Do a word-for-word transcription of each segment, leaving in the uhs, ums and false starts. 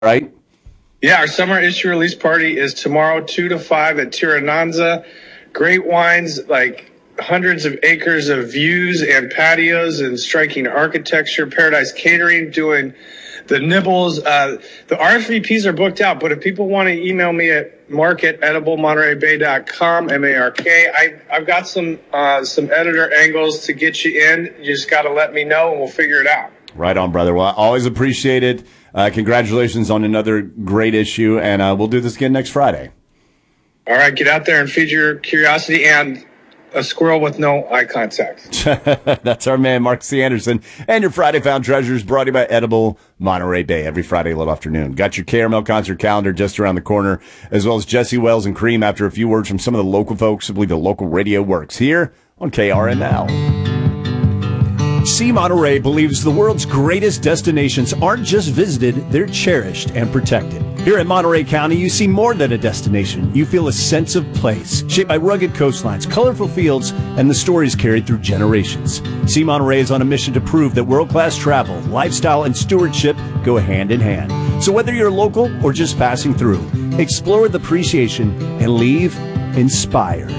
right? Yeah, our summer issue release party is tomorrow, two to five at Tirananza. Great wines, like hundreds of acres of views and patios and striking architecture. Paradise Catering doing the nibbles. Uh, the R S V Ps are booked out, but if people want to email me at mark at edible monterey bay dot com, M A R K, I, I've got some, uh, some editor angles to get you in. You just got to let me know and we'll figure it out. Right on, brother. Well, I always appreciate it. Uh, congratulations on another great issue, and uh, we'll do this again next Friday. All right, get out there and feed your curiosity and a squirrel with no eye contact. That's our man, Mark C. Anderson. And your Friday Found Treasures brought to you by Edible Monterey Bay every Friday late afternoon. Got your K R M L concert calendar just around the corner, as well as Jesse Wells and Cream after a few words from some of the local folks who believe the local radio works here on K R M L. See Monterey believes the world's greatest destinations aren't just visited, they're cherished and protected. Here in Monterey County, you see more than a destination. You feel a sense of place, shaped by rugged coastlines, colorful fields, and the stories carried through generations. See Monterey is on a mission to prove that world-class travel, lifestyle, and stewardship go hand in hand. So whether you're local or just passing through, explore with appreciation and leave inspired.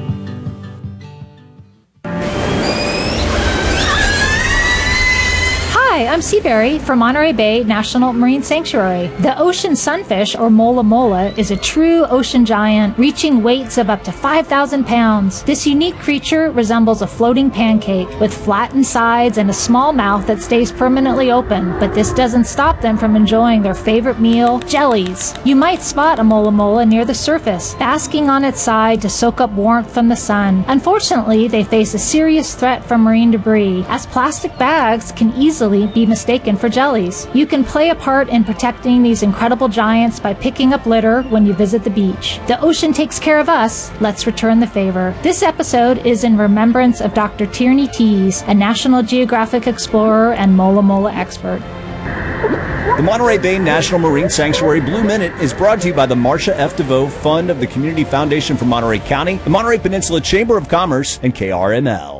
Hi, I'm Seaberry from Monterey Bay National Marine Sanctuary. The ocean sunfish, or mola mola, is a true ocean giant, reaching weights of up to five thousand pounds. This unique creature resembles a floating pancake with flattened sides and a small mouth that stays permanently open, but this doesn't stop them from enjoying their favorite meal, jellies. You might spot a mola mola near the surface, basking on its side to soak up warmth from the sun. Unfortunately, they face a serious threat from marine debris, as plastic bags can easily be mistaken for jellies. You can play a part in protecting these incredible giants by picking up litter when you visit the beach. The ocean takes care of us. Let's return the favor. This episode is in remembrance of Doctor Tierney Tees, a National Geographic explorer and mola mola expert. The Monterey Bay National Marine Sanctuary Blue Minute is brought to you by the Marcia F. DeVoe Fund of the Community Foundation for Monterey County, the Monterey Peninsula Chamber of Commerce, and K R M L.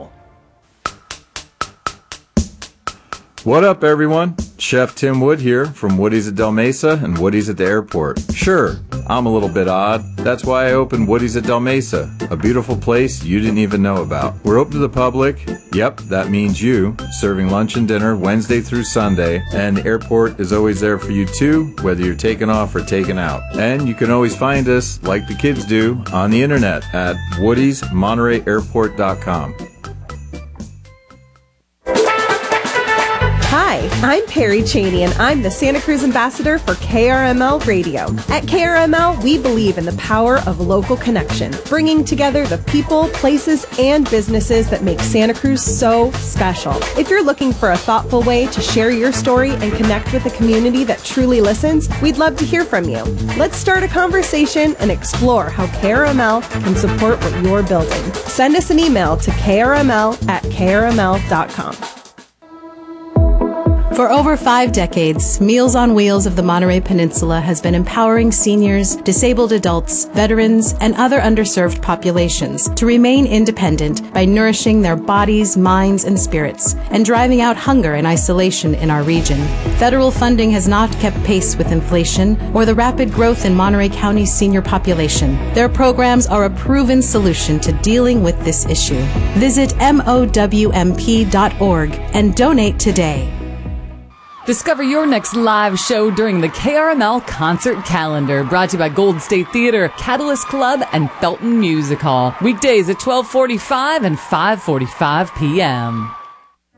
What up, everyone? Chef Tim Wood here from Woody's at Del Mesa and Woody's at the airport. Sure, I'm a little bit odd. That's why I opened Woody's at Del Mesa, a beautiful place you didn't even know about. We're open to the public. Yep, that means you. Serving lunch and dinner Wednesday through Sunday. And the airport is always there for you too, whether you're taking off or taking out. And you can always find us, like the kids do, on the internet at woodys monterey airport dot com. Hi, I'm Perry Cheney, and I'm the Santa Cruz ambassador for K R M L Radio. At K R M L, we believe in the power of local connection, bringing together the people, places, and businesses that make Santa Cruz so special. If you're looking for a thoughtful way to share your story and connect with a community that truly listens, we'd love to hear from you. Let's start a conversation and explore how K R M L can support what you're building. Send us an email to k r m l at k r m l dot com. For over five decades, Meals on Wheels of the Monterey Peninsula has been empowering seniors, disabled adults, veterans, and other underserved populations to remain independent by nourishing their bodies, minds, and spirits, and driving out hunger and isolation in our region. Federal funding has not kept pace with inflation or the rapid growth in Monterey County's senior population. Their programs are a proven solution to dealing with this issue. Visit M O W M P dot org and donate today. Discover your next live show during the K R M L Concert Calendar, brought to you by Gold State Theater, Catalyst Club, and Felton Music Hall. Weekdays at twelve forty-five and five forty-five p.m.